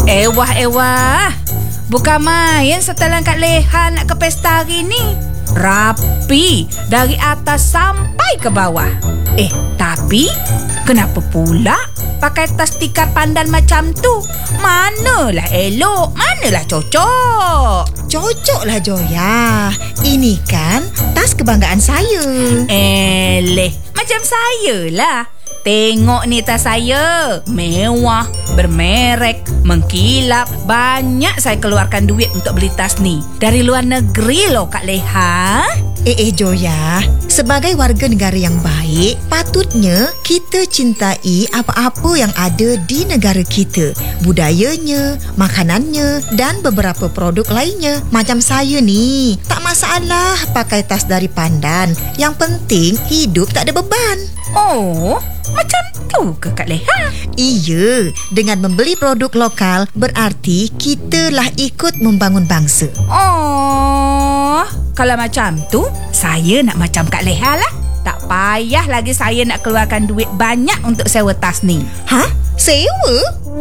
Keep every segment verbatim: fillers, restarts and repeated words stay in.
Ewah, ewah. Bukan main setelan Kak Leha nak ke pesta hari ni. Rapi dari atas sampai ke bawah. Eh, tapi kenapa pula pakai tas tikar pandan macam tu? Manalah elok, manalah cocok. Cocoklah Joya. Ini kan tas kebanggaan saya. Eleh, macam saya lah. Tengok ni tas saya. Mewah, bermerek, mengkilap. Banyak saya keluarkan duit untuk beli tas ni. Dari luar negeri loh Kak Leha. Eh eh Joya, sebagai warga negara yang baik, patutnya kita cintai apa-apa yang ada di negara kita. Budayanya, makanannya dan beberapa produk lainnya. Macam saya ni, tak masalah pakai tas dari pandan. Yang penting hidup tak ada beban. Oh, macam tu ke Kak Leha? Iya, dengan membeli produk lokal berarti kita lah ikut membangun bangsa. Oh, kalau macam tu, saya nak macam Kak Leha lah. Tak payah lagi saya nak keluarkan duit banyak untuk sewa tas ni. Hah? Sewa?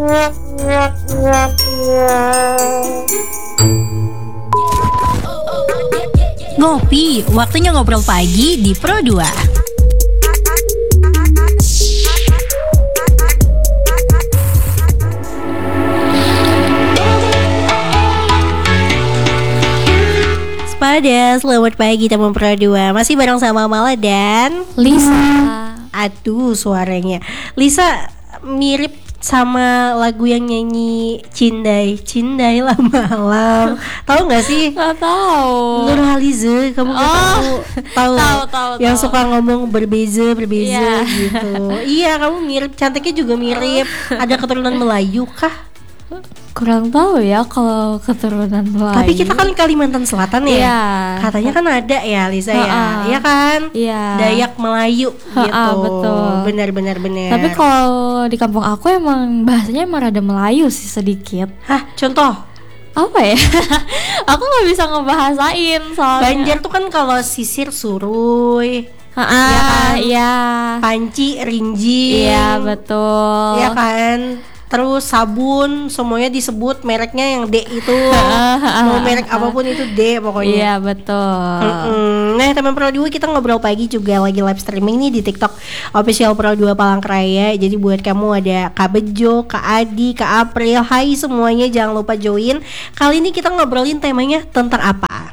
Ngopi, waktunya ngobrol pagi di Pro dua. Pada selamat pagi teman Pro dua. Masih bareng sama Mala dan Lisa. Aduh suaranya Lisa mirip sama lagu yang nyanyi Cindai Cindai lah malam. Tahu nggak sih? Gak tahu. Nurhaliza, kamu nggak Oh, tahu? Tahu. tahu, tahu, Yang tahu. suka ngomong berbeza berbeza Iya. gitu. Iya, kamu mirip, cantiknya juga mirip. Ada keturunan Melayu kah? Kurang tahu ya kalau keturunan Melayu. Tapi kita kan Kalimantan Selatan ya. Iya. Katanya kan ada ya Lisa ya. Ha-ha. Iya kan? Iya. Dayak Melayu Ha-ha, gitu. betul. Benar benar benar. Tapi kalau di kampung aku emang bahasanya emang rada Melayu sih sedikit. Hah, contoh Apa ya? Aku nggak bisa ngebahasain soalnya. Banjar tuh kan kalau sisir suruy, Ah, Iya kan? iya. panci rinji. Iya, betul. Iya kan? Terus sabun semuanya disebut mereknya yang D itu. Mau merek apapun itu D pokoknya. Iya, betul. Mm-mm. Nah teman Pro dua, kita ngobrol pagi juga lagi live streaming nih di TikTok Official Pro dua Palangkaraya. Jadi buat kamu ada Kak Bejo, Kak Adi, Kak April, hai semuanya, jangan lupa join. Kali ini kita ngobrolin temanya tentang apa?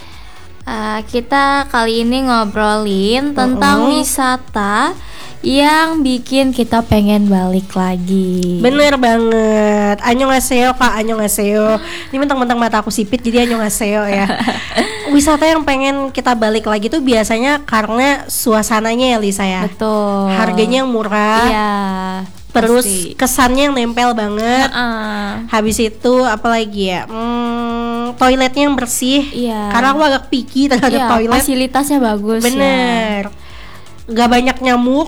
Uh, kita kali ini ngobrolin tentang Mm-mm. wisata yang bikin kita pengen balik lagi. Bener banget. Annyeonghaseyo Kak, annyeonghaseyo. Ini mentang-mentang mata aku sipit jadi annyeonghaseyo ya. Wisata yang pengen kita balik lagi tuh biasanya karena suasananya ya Lisa ya. Betul. Harganya yang murah. Iya. Terus pasti. kesannya yang nempel banget. Uh-uh. Habis itu apalagi ya? Hmm, toiletnya yang bersih. Iya. Karena aku agak picky terhadap Iya, toilet. fasilitasnya bagus. Bener. Gak banyak nyamuk.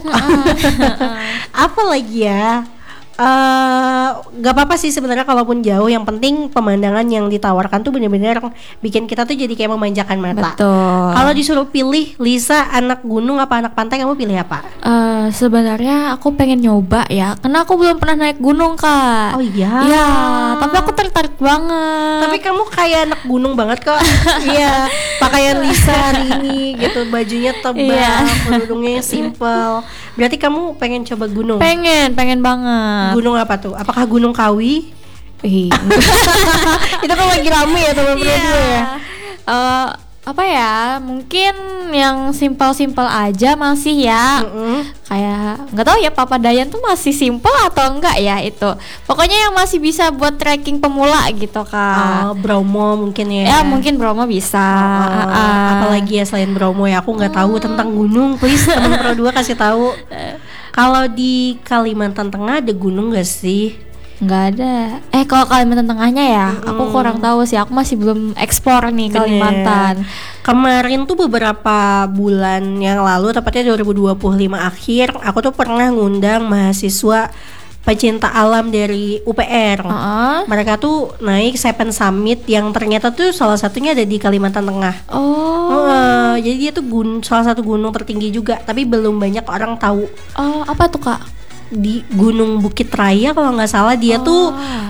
Apa lagi ya? Eh, gak apa-apa sih sebenarnya kalaupun jauh. Yang penting pemandangan yang ditawarkan tuh bener-bener bikin kita tuh jadi kayak memanjakan mata. Betul. Kalau disuruh pilih, Lisa anak gunung apa anak pantai, kamu pilih apa? Eh, sebenarnya aku pengen nyoba ya, karena aku belum pernah naik gunung Kak. Oh iya. Iya, tapi aku tertarik banget. Tapi kamu kayak anak gunung banget kok. Iya, pakaian Lisa hari ini gitu, bajunya tebal, Iya. kerudungnya simple. Berarti kamu pengen coba gunung? pengen, pengen banget. Gunung apa tuh? Apakah Gunung Kawi? Ih. Itu kan lagi rame ya teman Pro dua ya. Eh, apa ya? Mungkin yang simpel-simpel aja masih ya. Mm-mm. Kayak nggak tahu ya Papadayan tuh masih simpel atau enggak ya itu. Pokoknya yang masih bisa buat trekking pemula gitu Kak. Oh, Bromo mungkin ya. Ya mungkin Bromo bisa. Oh, Ah, ah. apalagi ya selain Bromo ya, aku nggak tahu tentang gunung. Please teman Pro dua kasih tahu. Kalau di Kalimantan Tengah ada gunung gak sih? Nggak ada. Eh kalau Kalimantan Tengahnya ya, aku kurang tahu sih. Aku masih belum eksplor nih Bener. Kalimantan. Kemarin tuh beberapa bulan yang lalu, tepatnya dua ribu dua puluh lima akhir, aku tuh pernah ngundang mahasiswa pecinta alam dari U P R. Heeh. Mereka tuh naik Seven Summit yang ternyata tuh salah satunya ada di Kalimantan Tengah. Oh. Oh, jadi dia tuh gun- salah satu gunung tertinggi juga, tapi belum banyak orang tahu. Oh, apa tuh Kak? Di Gunung Bukit Raya kalau nggak salah, dia tuh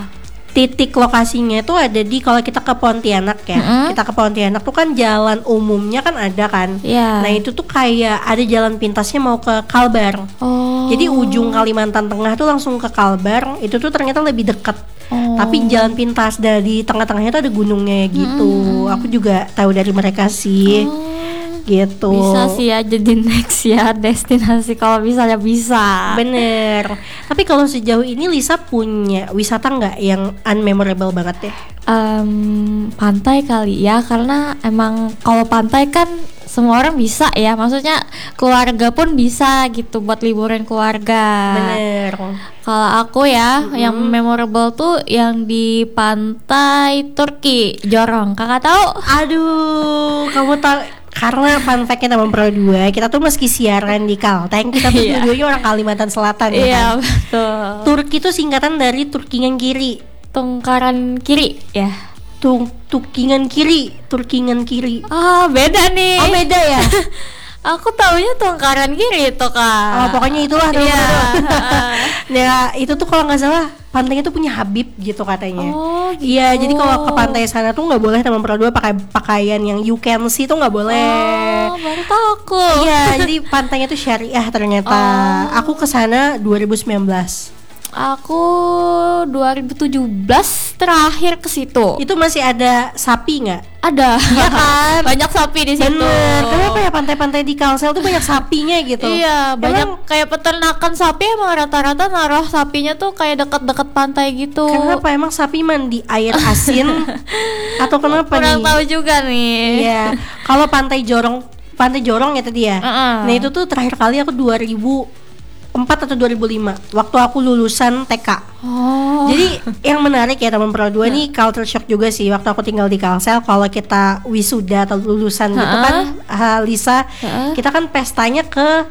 titik lokasinya itu ada di kalau kita ke Pontianak ya. Mm-mm. Kita ke Pontianak tuh kan jalan umumnya kan ada kan. Iya. Nah itu tuh kayak ada jalan pintasnya mau ke Kalbar. Oh. Jadi ujung Kalimantan Tengah tuh langsung ke Kalbar. Itu tuh ternyata lebih dekat. Oh. Tapi jalan pintas dari tengah-tengahnya tuh ada gunungnya gitu. Aku juga tahu dari mereka sih. Oh. Gitu. Bisa sih ya jadi next ya destinasi kalau misalnya bisa. Bener. Tapi kalau sejauh ini Lisa punya wisata nggak yang unmemorable banget deh? Em, pantai kali ya, karena emang kalau pantai kan semua orang bisa ya, maksudnya keluarga pun bisa gitu buat liburan keluarga. Bener. Kalau aku ya, yang memorable tuh yang di pantai Turki, Jorong. Kakak tahu? Aduh, kamu tahu karena fun fact-nya Taman Pro dua, kita tuh meski siaran di Kalteng, kita tuh Iya. dua-duanya orang Kalimantan Selatan ya Iya kan? betul. Turki itu singkatan dari Turkingan Kiri. Tungkaran kiri ya. Tung Tukingan Kiri, Turkingan Kiri. Ah beda nih. Oh beda ya? Aku taunya tungkaran kiri itu kak. Oh pokoknya itulah Taman Iya. Pro dua. Nah itu tuh kalau nggak salah pantainya tuh punya Habib gitu katanya. Oh, gitu. Iya jadi kalau ke pantai sana tuh nggak boleh Taman Pro dua pakai pakaian yang you can see tuh nggak boleh. Oh, baru tahu aku. Iya, jadi pantainya tuh syariah ternyata. Oh. Aku kesana dua ribu sembilan belas. Aku dua ribu tujuh belas terakhir ke situ. Itu masih ada sapi nggak? Ada. Iya kan? Banyak sapi di situ. Bener. Kenapa ya pantai-pantai di Kalsel tuh banyak sapinya gitu? Iya, banyak Emang kayak peternakan sapi, emang rata-rata naruh sapinya tuh kayak deket-deket pantai gitu. kenapa emang sapi mandi air asin atau kenapa Kurang nih? tahu juga nih. Iya. Kalau pantai Jorong, pantai Jorong ya tadi ya. Uh-uh. Nah itu tuh terakhir kali aku dua ribu empat atau dua ribu lima waktu aku lulusan T K. Oh. Jadi yang menarik ya Taman Pro dua nih culture shock juga sih waktu aku tinggal di Kalsel. Kalau kita wisuda atau lulusan gitu Ha-ha. kan uh, Lisa, Ha-ha. kita kan pestanya ke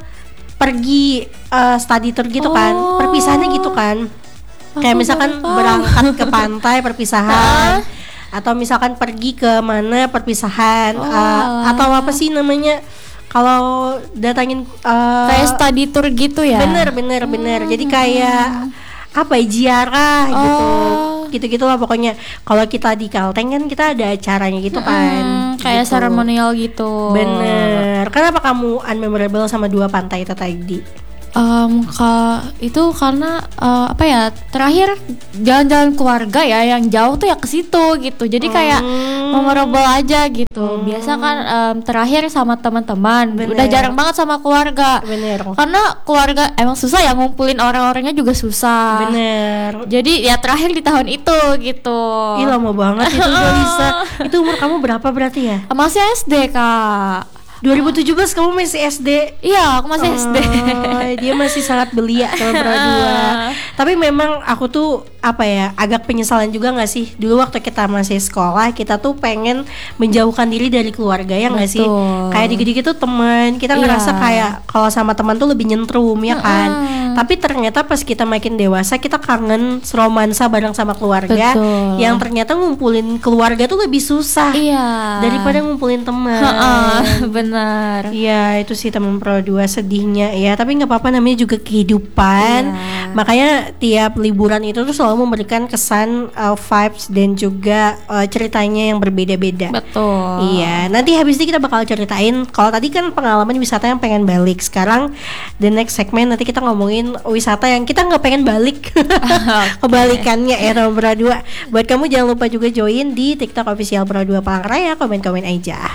pergi uh, study tour gitu kan. Oh. Perpisahannya gitu kan. Kayak Aku misalkan baru tahu. berangkat ke pantai perpisahan. Atau misalkan pergi ke mana perpisahan. Oh, uh, atau apa sih namanya? Kalau datangin uh, Kayak study tour gitu ya. Bener bener bener. Jadi kayak apa ya ziarah gitu. Oh. Gitu-gitulah pokoknya. Kalau kita di Kalteng kan kita ada acaranya gitu kan. Hmm, kayak Gitu. seremonial gitu. Bener. Kenapa kamu unmemorable sama dua pantai itu tadi? Um, ka- itu karena uh, apa ya, terakhir jalan-jalan keluarga ya yang jauh tuh ya ke situ gitu, jadi kayak Hmm. memorable aja gitu. Biasa kan um, terakhir sama teman-teman, Bener. udah jarang banget sama keluarga. Bener. Karena keluarga emang susah ya, ngumpulin orang-orangnya juga susah. Bener. Jadi ya terakhir di tahun itu gitu. Ih lama banget itu udah Lisa. Itu umur kamu berapa berarti ya? Masih S D kak. dua ribu tujuh belas kamu masih S D. Iya aku masih S D. Oh, dia masih sangat belia Taman Pro dua. Tapi memang aku tuh apa ya agak penyesalan juga nggak sih dulu waktu kita masih sekolah kita tuh pengen menjauhkan diri dari keluarga ya nggak sih? Betul. Kayak dikit-dikit tuh teman kita Iya. ngerasa kayak kalau sama teman tuh lebih nyentrum ya kan. Mm-mm. Tapi ternyata pas kita makin dewasa kita kangen romansa bareng sama keluarga Betul. yang ternyata ngumpulin keluarga tuh lebih susah Iya. daripada ngumpulin teman. Heeh, benar. Iya itu sih Taman Pro dua sedihnya ya. Tapi nggak apa-apa namanya juga kehidupan. Iya. Makanya tiap liburan itu tuh selalu memberikan kesan uh, vibes dan juga uh, ceritanya yang berbeda-beda. Betul. Iya, nanti habis ini kita bakal ceritain. Kalau tadi kan pengalaman wisata yang pengen balik, sekarang the next segment nanti kita ngomongin wisata yang kita nggak pengen balik. Kebalikannya ya Taman Pro dua. Buat kamu jangan lupa juga join di TikTok official Pro dua Palangkaraya, komen-komen aja.